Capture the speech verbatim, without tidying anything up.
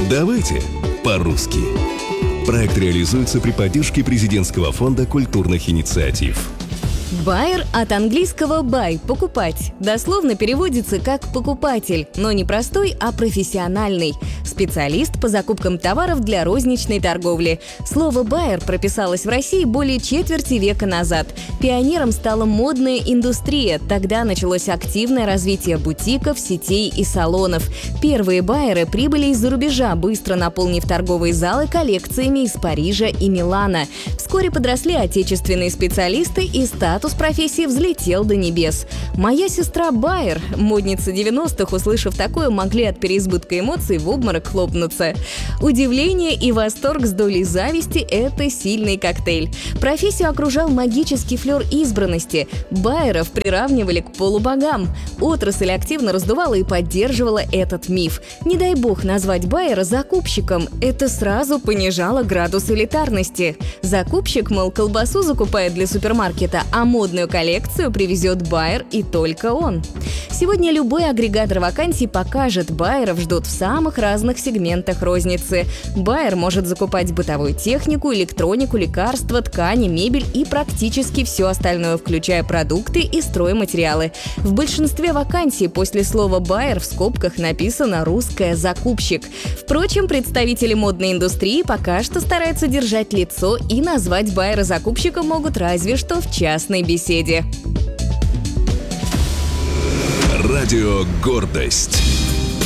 Давайте по-русски. Проект реализуется при поддержке Президентского фонда культурных инициатив. Байер от английского buy – покупать. Дословно переводится как покупатель, но не простой, а профессиональный. Специалист по закупкам товаров для розничной торговли. Слово байер прописалось в России более четверти века назад. Пионером стала модная индустрия. Тогда началось активное развитие бутиков, сетей и салонов. Первые байеры прибыли из-за рубежа, быстро наполнив торговые залы коллекциями из Парижа и Милана. Вскоре подросли отечественные специалисты, и статус профессии взлетел до небес. Моя сестра байер, модница девяностых, услышав такое, могли от переизбытка эмоций в обморок хлопнуться. Удивление и восторг с долей зависти – это сильный коктейль. Профессию окружал магический флер избранности. Байеров приравнивали к полубогам. Отрасль активно раздувала и поддерживала этот миф. Не дай бог назвать байера закупщиком. Это сразу понижало градус элитарности. Закупщик, мол, колбасу закупает для супермаркета, а модную коллекцию привезет байер и только он. Сегодня любой агрегатор вакансий покажет, байеров ждут в самых разных сегментах розницы. Байер может закупать бытовую технику, электронику, лекарства, ткани, мебель и практически все остальное, включая продукты и стройматериалы. В большинстве вакансий после слова байер в скобках написано «русское закупщик». Впрочем, представители модной индустрии пока что стараются держать лицо, и назвать байера закупщиком могут разве что в частной беседе. Радио «Гордость».